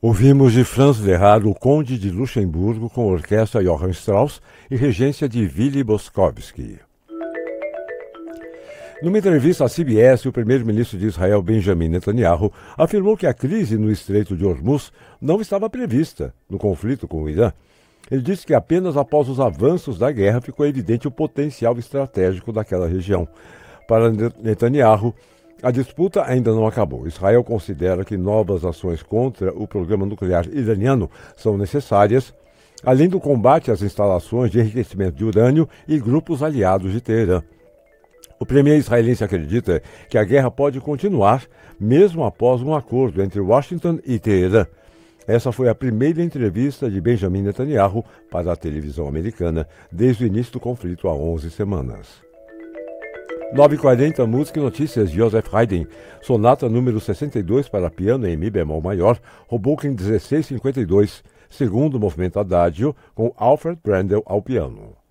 Ouvimos de Franz Lehár, o Conde de Luxemburgo, com orquestra Johann Strauss e regência de Willy Boskovsky. Numa entrevista à CBS, o primeiro-ministro de Israel, Benjamin Netanyahu, afirmou que a crise no Estreito de Hormuz não estava prevista no conflito com o Irã. Ele disse que apenas após os avanços da guerra ficou evidente o potencial estratégico daquela região. Para Netanyahu, a disputa ainda não acabou. Israel considera que novas ações contra o programa nuclear iraniano são necessárias, além do combate às instalações de enriquecimento de urânio e grupos aliados de Teherã. O premier israelense acredita que a guerra pode continuar mesmo após um acordo entre Washington e Teherã. Essa foi a primeira entrevista de Benjamin Netanyahu para a televisão americana desde o início do conflito há 11 semanas. 9h40, música e notícias de Joseph Haydn, sonata número 62 para piano em mi bemol maior, Hoboken 1652, segundo movimento adagio, com Alfred Brendel ao piano.